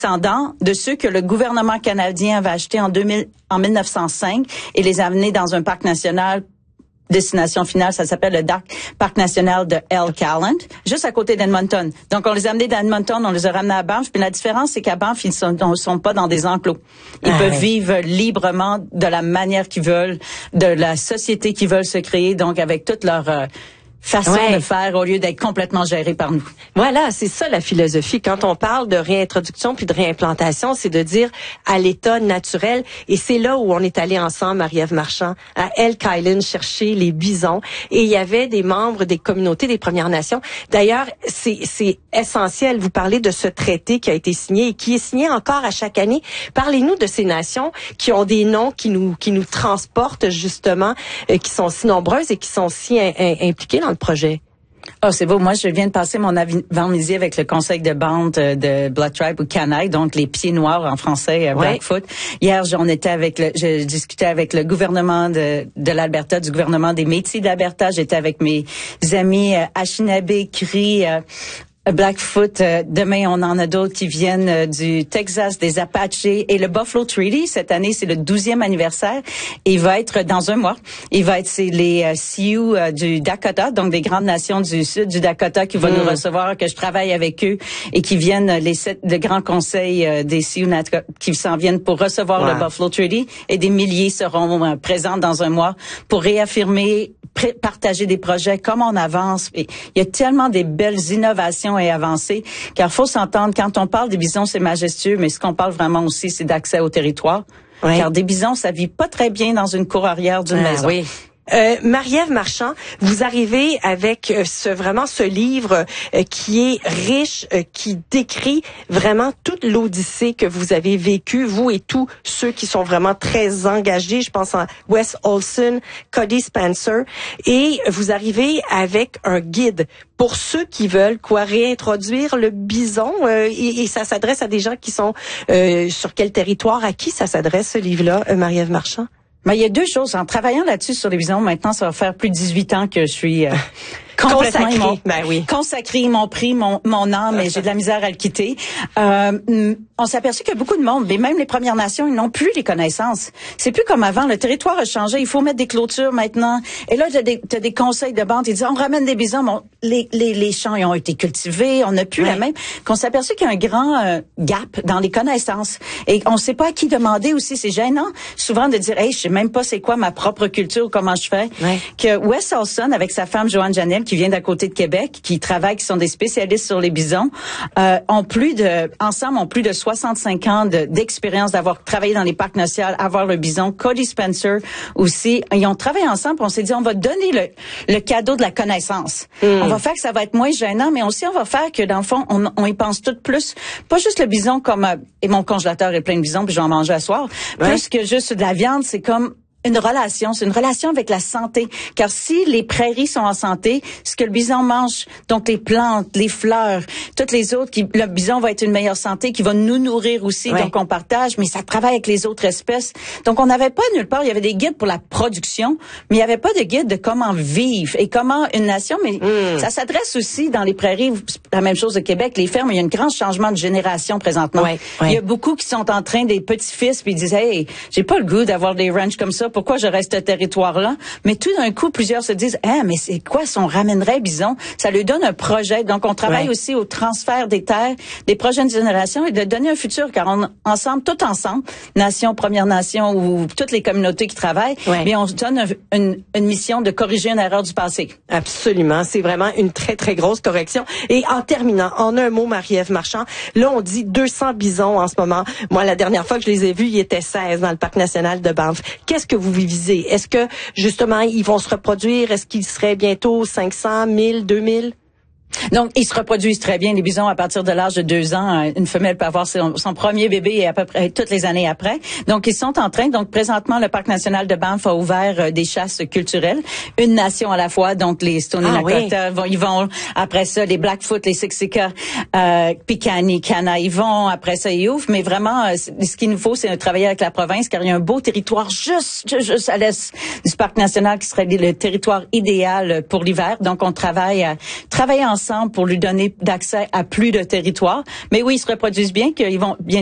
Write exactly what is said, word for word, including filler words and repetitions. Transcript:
descendants de ceux que le gouvernement canadien avait achetés en deux mille, en mille neuf cent cinq et les a amenés dans un parc national. Destination finale, ça s'appelle le Parc national de El Calland, juste à côté d'Edmonton. Donc, on les a amenés d'Edmonton, on les a ramenés à Banff. Puis la différence, c'est qu'à Banff, ils sont, ne sont pas dans des enclos. Ils ah, peuvent oui. vivre librement de la manière qu'ils veulent, de la société qu'ils veulent se créer, donc avec toute leur euh, façon ouais. de faire au lieu d'être complètement géré par nous. Voilà, c'est ça la philosophie. Quand on parle de réintroduction puis de réimplantation, c'est de dire à l'état naturel. Et c'est là où on est allé ensemble, Marie-Ève Marchand, à El Calland chercher les bisons. Et il y avait des membres des communautés des Premières Nations. D'ailleurs, c'est, c'est essentiel. Vous parlez de ce traité qui a été signé et qui est signé encore à chaque année. Parlez-nous de ces nations qui ont des noms qui nous qui nous transportent justement, euh, qui sont si nombreuses et qui sont si in, in, impliquées dans le projet. Oh, c'est beau. Moi, je viens de passer mon avant-midi avec le conseil de bande de Blood Tribe ou Canaille, donc les pieds noirs en français, Blackfoot. Ouais. Hier, on était avec le, je discutais avec le gouvernement de, de l'Alberta, du gouvernement des Métis d'Alberta. J'étais avec mes amis euh, Anishinaabe, Cri, euh, Blackfoot, euh, demain on en a d'autres qui viennent euh, du Texas, des Apaches et le Buffalo Treaty. Cette année, c'est le douzième anniversaire. Et il va être dans un mois. Il va être c'est les euh, Sioux euh, du Dakota, donc des grandes nations du sud du Dakota qui vont mmh. nous recevoir, que je travaille avec eux et qui viennent les sept, le grand conseil euh, des Sioux qui s'en viennent pour recevoir wow. le Buffalo Treaty et des milliers seront euh, présents dans un mois pour réaffirmer, pré- partager des projets, comment on avance. Et il y a tellement des belles innovations et avancée, car faut s'entendre, quand on parle des bisons, c'est majestueux, mais ce qu'on parle vraiment aussi, c'est d'accès au territoire. Oui. Car des bisons, ça vit pas très bien dans une cour arrière d'une ah, maison. Oui. Euh, Marie-Ève Marchand, vous arrivez avec euh, ce vraiment ce livre euh, qui est riche, euh, qui décrit vraiment toute l'odyssée que vous avez vécue, vous et tous ceux qui sont vraiment très engagés. Je pense à Wes Olson, Cody Spencer, et vous arrivez avec un guide pour ceux qui veulent quoi réintroduire le bison euh, et, et ça s'adresse à des gens qui sont euh, sur quel territoire, à qui ça s'adresse ce livre-là, euh, Marie-Ève Marchand? Mais il y a deux choses. En travaillant là-dessus sur les bisons, maintenant, ça va faire plus de dix-huit ans que je suis euh, complètement consacré. Mon, ben oui. consacré, ils m'ont pris mon, mon âme et j'ai de la misère à le quitter. Euh, on s'est aperçu que beaucoup de monde, mais même les Premières Nations, ils n'ont plus les connaissances. C'est plus comme avant. Le territoire a changé. Il faut mettre des clôtures maintenant. Et là, t'as des, t'as des conseils de bande. Ils disent, on ramène des bisons. Bon, les, les, les champs, ils ont été cultivés. On n'a plus ouais. la même. Qu'on s'est aperçu qu'il y a un grand euh, gap dans les connaissances. Et on ne sait pas à qui demander aussi. C'est gênant, souvent, de dire, hey, je sais même pas c'est quoi ma propre culture, comment je fais. Ouais. Que Wes Olson, avec sa femme Joanne Janel, qui vient d'à côté de Québec, qui travaille, qui sont des spécialistes sur les bisons, euh, ont plus de, ensemble, ont plus de soixante-cinq ans de, d'expérience d'avoir travaillé dans les parcs nationaux, avoir le bison. Cody Spencer aussi, ils ont travaillé ensemble. On s'est dit, on va donner le, le cadeau de la connaissance. Mm. On va faire que ça va être moins gênant, mais aussi on va faire que dans le fond, on, on y pense tout plus. Pas juste le bison comme euh, et mon congélateur est plein de bisons, puis je vais en manger à soir. Ouais. Plus que juste de la viande, c'est comme une relation, c'est une relation avec la santé. Car si les prairies sont en santé, ce que le bison mange, donc les plantes, les fleurs, toutes les autres, qui, le bison va être une meilleure santé, qui va nous nourrir aussi, ouais. donc on partage, mais ça travaille avec les autres espèces. Donc on n'avait pas nulle part, il y avait des guides pour la production, mais il n'y avait pas de guide de comment vivre et comment une nation, mais mm. ça s'adresse aussi dans les prairies, la même chose au Québec, les fermes, il y a un grand changement de génération présentement. Ouais, ouais. Il y a beaucoup qui sont en train, des petits-fils, puis ils disent, hey, j'ai pas le goût d'avoir des ranchs comme ça, pourquoi je reste ce territoire-là? Mais tout d'un coup, plusieurs se disent, ah, mais c'est quoi si on ramènerait bison? Ça lui donne un projet. Donc, on travaille ouais. aussi au transfert des terres des prochaines générations et de donner un futur, car on, ensemble, tout ensemble, Nation, Première Nation ou toutes les communautés qui travaillent, ouais. mais on se donne un, une, une mission de corriger une erreur du passé. Absolument. C'est vraiment une très, très grosse correction. Et en terminant, en un mot, Marie-Ève Marchand, là, on dit deux cents bisons en ce moment. Moi, la dernière fois que je les ai vus, il y était seize dans le parc national de Banff. Qu'est-ce que vous visez? Est-ce que, justement, ils vont se reproduire? Est-ce qu'ils seraient bientôt cinq cents, mille, deux mille? Donc, ils se reproduisent très bien. Les bisons, à partir de l'âge de deux ans, une femelle peut avoir son, son premier bébé et à peu près toutes les années après. Donc, ils sont en train. Donc, présentement, le Parc national de Banff a ouvert euh, des chasses culturelles. Une nation à la fois. Donc, les Stoney ah, Nakoda oui. vont, ils vont, après ça, les Blackfoot, les Siksika, euh, Piikani, Kana, ils vont, après ça, ils ouvrent. Mais vraiment, euh, ce qu'il nous faut, c'est travailler avec la province, car il y a un beau territoire juste, juste, juste à l'est du Parc national qui serait le territoire idéal pour l'hiver. Donc, on travaille à travailler ensemble ensemble pour lui donner d'accès à plus de territoire. Mais oui, ils se reproduisent bien, qu'ils vont bien